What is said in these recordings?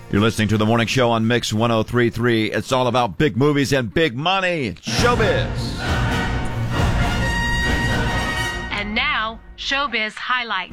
You're listening to The Morning Show on Mix 103.3. It's all about big movies and big money. Showbiz. And now, Showbiz Highlights.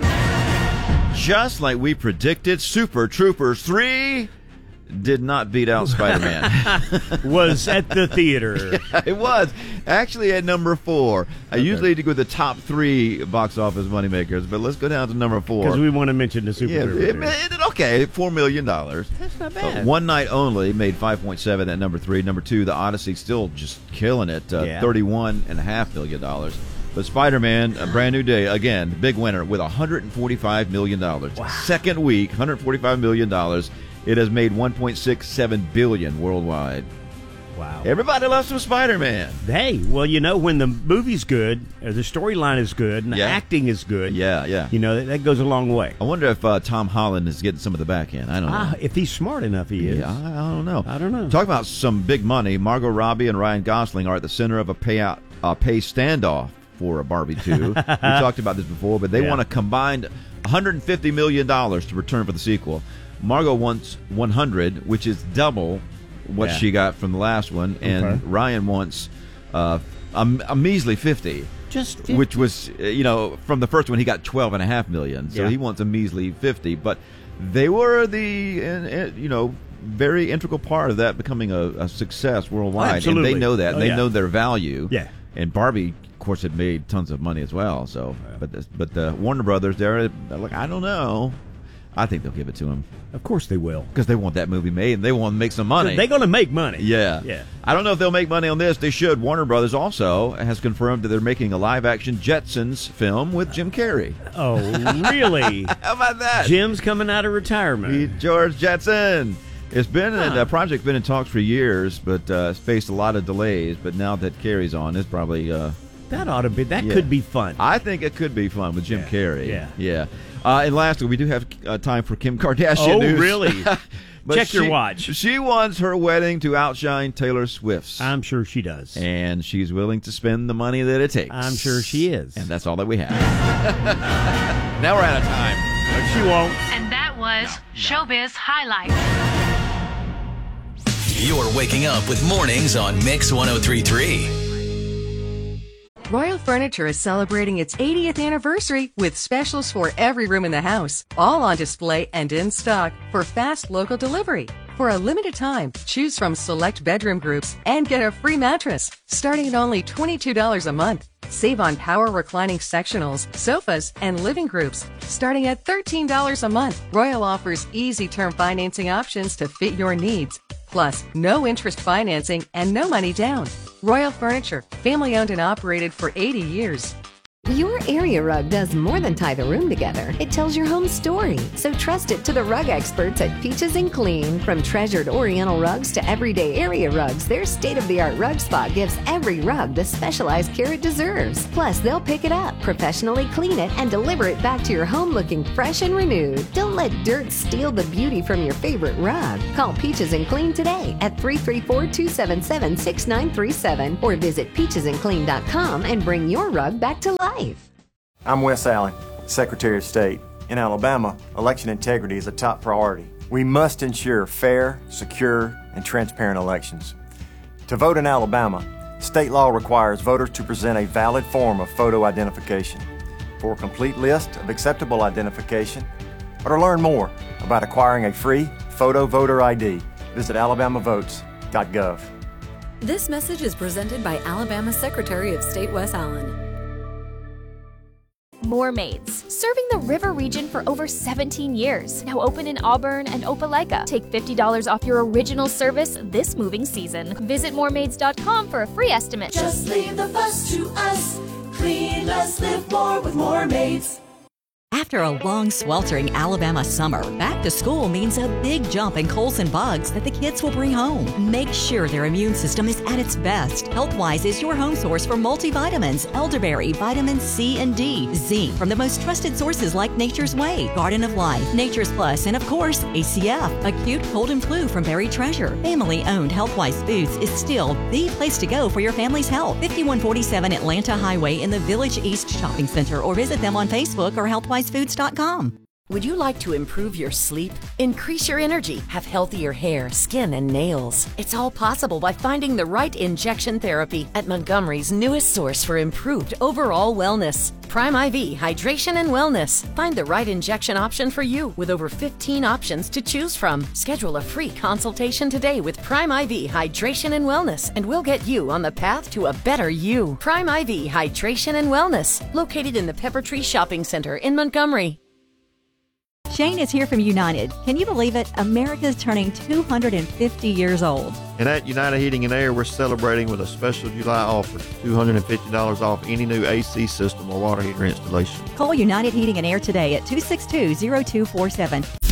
Just like we predicted, Super Troopers 3 did not beat out Spider-Man. Was at the theater. Yeah, it was. Actually at number 4. I usually go with the top 3 box office moneymakers, but let's go down to number 4. Because we want to mention the Super Troopers. It did okay, $4 million. That's not bad. One Night Only made 5.7 at number 3. Number 2, The Odyssey, still just killing it, $31.5 million. But Spider-Man, A Brand New Day, again, big winner with $145 million. Wow. Second week, $145 million. It has made $1.67 billion worldwide. Wow. Everybody loves some Spider-Man. Hey, well, you know, when the movie's good, or the storyline is good, and the acting is good, you know, that goes a long way. I wonder if Tom Holland is getting some of the back end. I don't know. If he's smart enough, he is. Yeah, I don't know. I don't know. Talk about some big money. Margot Robbie and Ryan Gosling are at the center of a pay standoff for a Barbie 2. We talked about this before, but they want a combined $150 million to return for the sequel. Margot wants 100, which is double what she got from the last one, and Ryan wants a measly 50. Just 50. Which was, from the first one he got $12.5 million, so he wants a measly 50. But they were the, very integral part of that becoming a success worldwide, and they know that. They know their value. Yeah, and Barbie, of course, had made tons of money as well. So, but the Warner Brothers, they're like, I don't know. I think they'll give it to him. Of course they will. Because they want that movie made, and they want to make some money. They're going to make money. Yeah. I don't know if they'll make money on this. They should. Warner Brothers also has confirmed that they're making a live-action Jetsons film with Jim Carrey. Oh, really? How about that? Jim's coming out of retirement. George Jetson. It's been the project's been in talks for years, but it's faced a lot of delays. But now that Carrey's on, it's probably that ought to be. That could be fun. I think it could be fun with Jim Carrey. Yeah. And lastly, we do have time for Kim Kardashian news. Oh, really? Check your watch. She wants her wedding to outshine Taylor Swift's. I'm sure she does. And she's willing to spend the money that it takes. I'm sure she is. And that's all that we have. Now we're out of time. But she won't. And that was Showbiz Highlights. You're waking up with mornings on Mix 103.3. Royal Furniture is celebrating its 80th anniversary with specials for every room in the house, all on display and in stock for fast local delivery. For a limited time, choose from select bedroom groups and get a free mattress, starting at only $22 a month. Save on power reclining sectionals, sofas, and living groups, starting at $13 a month. Royal offers easy term financing options to fit your needs. Plus, no interest financing and no money down. Royal Furniture, family owned and operated for 80 years. Your area rug does more than tie the room together. It tells your home's story. So trust it to the rug experts at Peaches and Clean. From treasured Oriental rugs to everyday area rugs, their state-of-the-art rug spot gives every rug the specialized care it deserves. Plus, they'll pick it up, professionally clean it, and deliver it back to your home looking fresh and renewed. Don't let dirt steal the beauty from your favorite rug. Call Peaches and Clean today at 334-277-6937 or visit peachesandclean.com and bring your rug back to life. I'm Wes Allen, Secretary of State. In Alabama, election integrity is a top priority. We must ensure fair, secure, and transparent elections. To vote in Alabama, state law requires voters to present a valid form of photo identification. For a complete list of acceptable identification, or to learn more about acquiring a free photo voter ID, visit alabamavotes.gov. This message is presented by Alabama Secretary of State Wes Allen. More Maids, serving the river region for over 17 years. Now open in Auburn and Opelika. Take $50 off your original service this moving season. Visit moremaids.com for a free estimate. Just leave the fuss to us. Clean less, live more with More Maids. After a long, sweltering Alabama summer, back to school means a big jump in colds and bugs that the kids will bring home. Make sure their immune system is at its best. Healthwise is your home source for multivitamins, elderberry, vitamin C and D, zinc from the most trusted sources like Nature's Way, Garden of Life, Nature's Plus, and of course, ACF. Acute cold and flu from Berry Treasure. Family-owned Healthwise Foods is still the place to go for your family's health. 5147 Atlanta Highway in the Village East Shopping Center, or visit them on Facebook or healthwisefoods.com. Would you like to improve your sleep, increase your energy, have healthier hair, skin, and nails? It's all possible by finding the right injection therapy at Montgomery's newest source for improved overall wellness. Prime IV Hydration and Wellness. Find the right injection option for you with over 15 options to choose from. Schedule a free consultation today with Prime IV Hydration and Wellness, and we'll get you on the path to a better you. Prime IV Hydration and Wellness, located in the Pepper Tree Shopping Center in Montgomery. Shane is here from United. Can you believe it? America's turning 250 years old. And at United Heating and Air, we're celebrating with a special July offer, $250 off any new AC system or water heater installation. Call United Heating and Air today at 262-0247.